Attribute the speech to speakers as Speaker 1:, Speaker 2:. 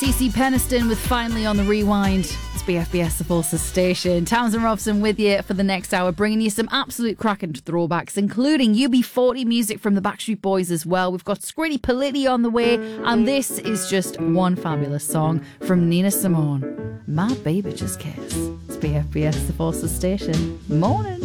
Speaker 1: CC Peniston with Finally on the Rewind. It's BFBS, the Forces station. Townsend Robson with you for the next hour, bringing you some absolute cracking throwbacks, including UB40 music from the Backstreet Boys as well. We've got Scritti Politti on the way, and this is just one fabulous song from Nina Simone. My Baby Just Kiss. It's BFBS, the Forces station. Morning.